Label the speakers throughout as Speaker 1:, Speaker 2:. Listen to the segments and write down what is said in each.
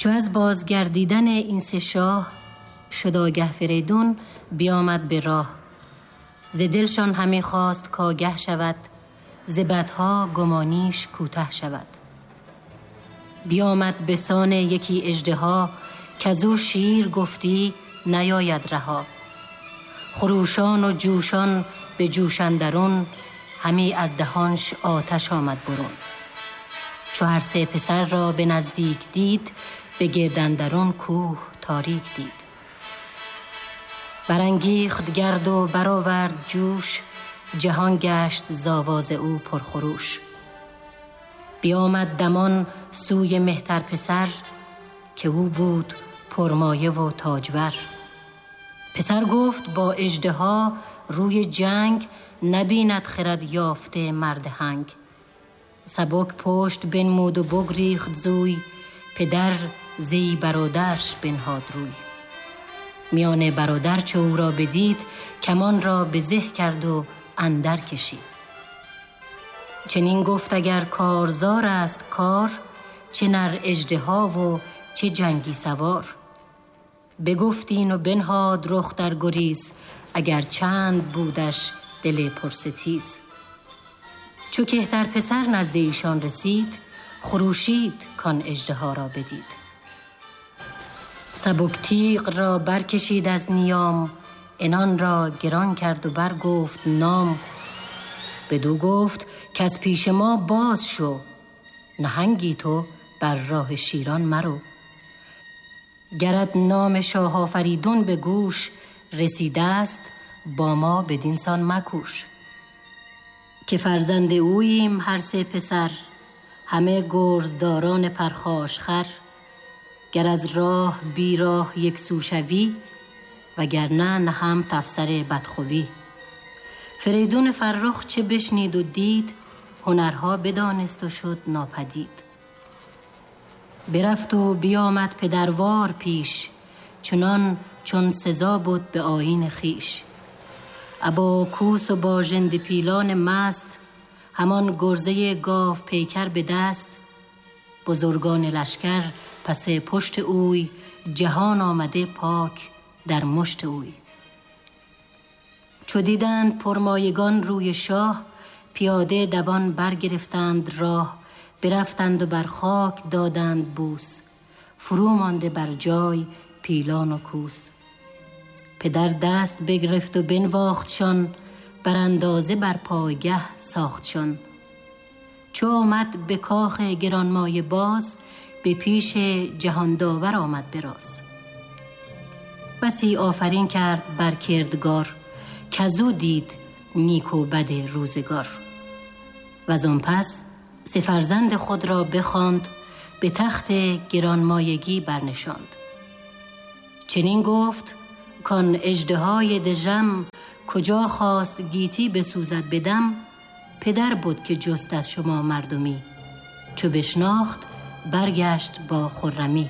Speaker 1: چو از بازگردیدن این سه شاه شد آگه فریدون بیامد به راه. ز دلشان همی خواست کآگه شود، ز بدها گمانیش کوته شود. بیامد به سان یکی اژدها، کزو شیر گفتی نیاید رها. خروشان و جوشان به جوش اندرون، همی از دهانش آتش آمد برون. چو هر سه پسر را به نزدیک دید، به گرد اندرون کوه تاریک دید. برانگیخت گرد و برآورد جوش، جهان گشت ز آواز او پرخروش. بیامد دمان سوی مهتر پسر، که او بود پرمایه و تاجور. پسر گفت با اژدها روی جنگ، نبیند خرد یافته مرد هنگ. سبک پشت بنمود و بگریخت زوی، پدر زی برادرش بنهاد روی. میان برادر چو او را بدید، کمان را به زه کرد و اندر کشید. چنین گفت اگر کارزار است کار، چه نر اژدها و چه جنگی سوار. بگفتین و بنهاد رخ در گریز، اگر چند بودش دل پرستیز. چو کهتر پسر نزد ایشان رسید، خروشید کان اژدها را بدید. سبک تیغ را برکشید از نیام، عنان را گران کرد و برگفت نام. بدو گفت که از پیش ما باز شو، نهنگی تو بر راه شیران مرو. گرت نام شاه آفریدون به گوش، رسیده است با ما بدین سان مکوش. که فرزند اوییم هر سه پسر، همه گرزداران پرخاشخر. گر از راه بی راه یک سو شوی، وگرنه نهم تفسر بدخوی. فریدون فرخ چه بشنید و دید، هنرها بدانست و شد ناپدید. برفت و بیامد پدروار پیش، چنان چون سزا بود به آیین خیش. ابا کوس و با ژنده پیلان مست، همان گرزه گاو پیکر به دست. بزرگان لشکر پس پشت اوی، جهان آمده پاک در مشت اوی. چو دیدند پرمایگان روی شاه، پیاده دوان برگرفتند راه. برفتند و بر خاک دادند بوس، فرو مانده بر جای پیلان و کوس. پدر دست بگرفت و بنواختشان، بر اندازه بر پایگه ساختشان. چو آمد به کاخ گرانمایه باز، به پیش جهان داور آمد براز. بسی آفرین کرد بر کردگار، کزو دید نیک و بد روزگار. وزان پس سه فرزند خود را بخواند، به تخت گرانمایگی برنشاند. چنین گفت کان اژدهای دژم، کجا خواست گیتی بسوزد بدم. پدر بود که جست از شما مردمی، چو بشناخت برگشت با خرمی.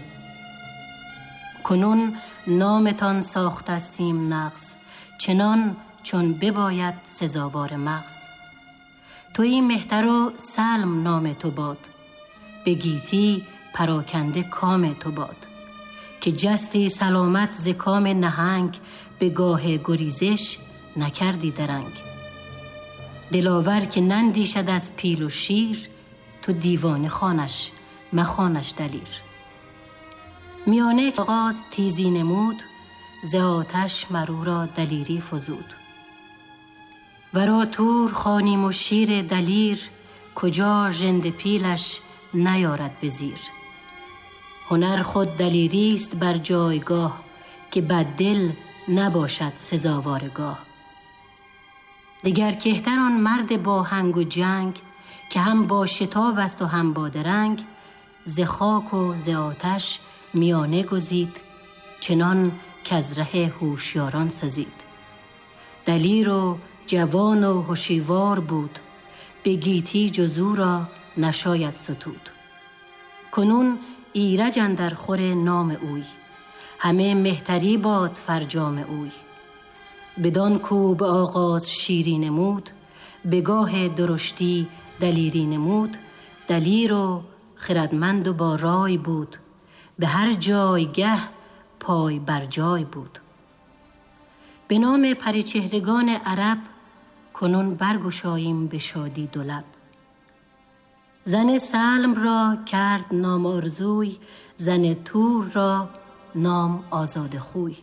Speaker 1: کنون نامتان ساختستیم نغز، چنان چون بباید سزاوار مغز. تویی مهتر و سلم نام تو باد، به گیتی پراکنده کام تو باد. که جستی سلامت ز کام نهنگ، به گاه گریزش نکردی درنگ. دلاور که نندیشد از پیل و شیر، تو دیوانه خوانش مخوانش دلیر. میانه آغاز تیزی نمود، ز آتش مرو را دلیری فزود. ورا تور خوانیم و شیر دلیر، کجا ژنده پیلش نیارد به زیر. هنر خود دلیریست بر جایگاه، که بد دل نباشد سزاوارگاه. دگر کهتر آن مرد با هنگ و جنگ، که هم با شتاب است و هم با درنگ. ز خاک و ز آتش میانه گزید، چنان کز ره هوشیاران سزید. دلیر و جوان و هوشیوار بود، به گیتی جز او را نشاید ستود. کنون ایرج اندر خور نام اوی، همه مهتری باد فرجام اوی. بدان کو به آغاز شیری نمود، به گاه درشتی دلیری نمود. دلیر و خردمند و با رای بود، به هر جایگه پای بر جای بود. به نام پریچهرگان عرب کنون برگشاییم به شادی دو لب. زن سلم را کرد نام آرزوی، زن تور را نام آزاد خوی.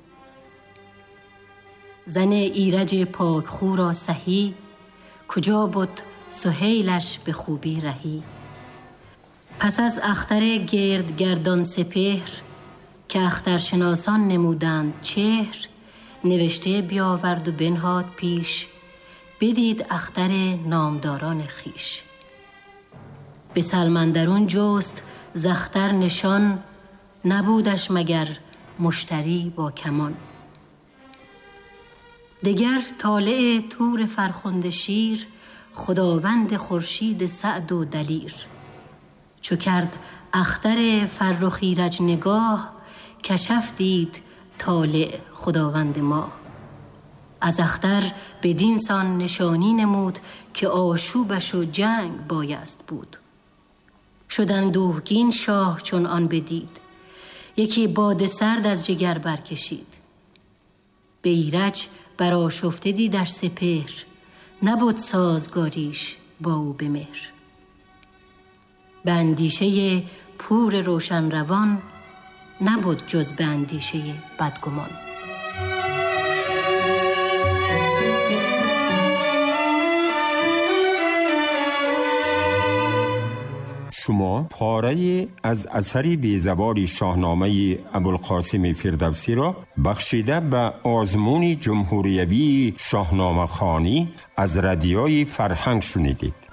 Speaker 1: زن ایرج پاک خو را سهی، کجا بود سهیلش به خوبی رهی. پس از اختر گردگردان سپهر، که اخترشناسان نمودند چهر، نوشته بیاورد و بنهاد پیش، بدید اختر نامداران خیش. به سلمندرون جست زختر نشان، نبودش مگر مشتری با کمان. دگر طالع تور فرخنده شیر، خداوند خورشید سعد و دلیر. چو کرد اختر فرخ ایرج نگاه، کشف دید طالع خداوند ما. از اختر بدین سان نشانی نمود، که آشوبش و جنگ بایست بود. شد اندوهگین شاه چون آن بدید، یکی باد سرد از جگر برکشید. به ایرج برآشفته دیدش سپهر، نبود سازگاریش با او به مهر. به اندیشه پور روشن روان، نبود جز به اندیشه بدگمان.
Speaker 2: شما پاره از اثری بیزوال شاهنامه ابوالقاسم فردوسی را بخشیده به آزمون جمهوریوی شاهنامه خوانی از رادیوی فرهنگ شنیدید.